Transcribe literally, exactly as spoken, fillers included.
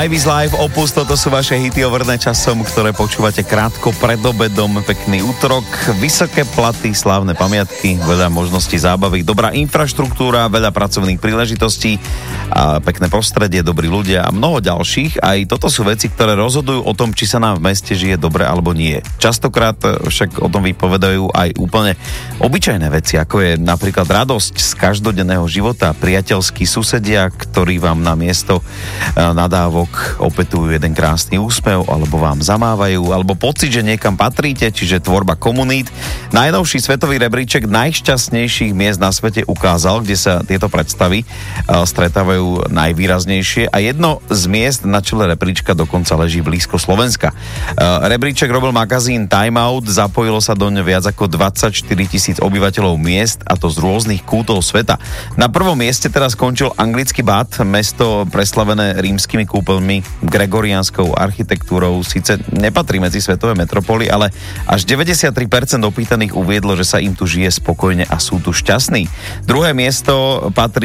Live is Live, Opus, toto sú vaše hity overné časom, ktoré počúvate krátko pred obedom. Pekný útorok, vysoké platy, slávne pamiatky, veľa možností zábavy, dobrá infraštruktúra, veľa pracovných príležitostí, a pekné prostredie, dobrí ľudia a mnoho ďalších. Aj toto sú veci, ktoré rozhodujú o tom, či sa nám v meste žije dobre alebo nie. Častokrát však o tom vypovedajú aj úplne obyčajné veci, ako je napríklad radosť z každodenného života, priateľskí susedia, ktorí vám na miesto nadávok opätujú jeden krásny úsmev, alebo vám zamávajú, alebo pocit, že niekam patríte, čiže tvorba komunít. Najnovší svetový rebríček najšťastnejších miest na svete ukázal, kde sa tieto predstavy uh, stretávajú najvýraznejšie a jedno z miest na čele rebríčka dokonca leží blízko Slovenska. Uh, rebríček robil magazín Time Out, zapojilo sa doň viac ako dvadsaťštyri tisíc obyvateľov miest, a to z rôznych kútov sveta. Na prvom mieste teraz skončil anglický Bath, mesto preslavené rímskymi kúpeľmi, gregoriánskou architektúrou. Síce nepatrí medzi svetové metropoly, ale až deväťdesiattri percent opýtaných uviedlo, že sa im tu žije spokojne a sú tu šťastní. Druhé miesto patrí